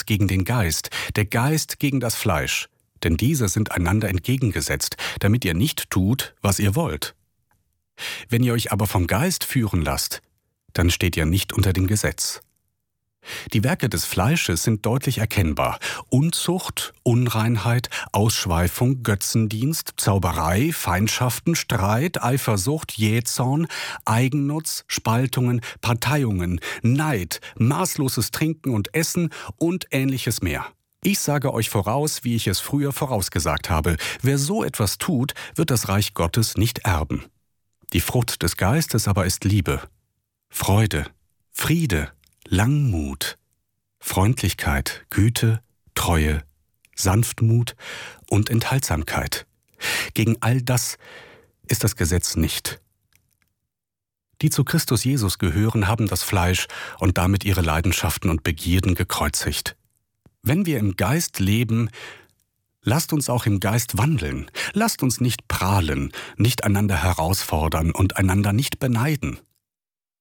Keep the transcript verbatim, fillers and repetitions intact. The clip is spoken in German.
gegen den Geist, der Geist gegen das Fleisch. Denn diese sind einander entgegengesetzt, damit ihr nicht tut, was ihr wollt. Wenn ihr euch aber vom Geist führen lasst, dann steht ihr nicht unter dem Gesetz. Die Werke des Fleisches sind deutlich erkennbar: Unzucht, Unreinheit, Ausschweifung, Götzendienst, Zauberei, Feindschaften, Streit, Eifersucht, Jähzorn, Eigennutz, Spaltungen, Parteiungen, Neid, maßloses Trinken und Essen und Ähnliches mehr. Ich sage euch voraus, wie ich es früher vorausgesagt habe: Wer so etwas tut, wird das Reich Gottes nicht erben. Die Frucht des Geistes aber ist Liebe, Freude, Friede, Langmut, Freundlichkeit, Güte, Treue, Sanftmut und Enthaltsamkeit. Gegen all das ist das Gesetz nicht. Die zu Christus Jesus gehören, haben das Fleisch und damit ihre Leidenschaften und Begierden gekreuzigt. Wenn wir im Geist leben, lasst uns auch im Geist wandeln. Lasst uns nicht prahlen, nicht einander herausfordern und einander nicht beneiden.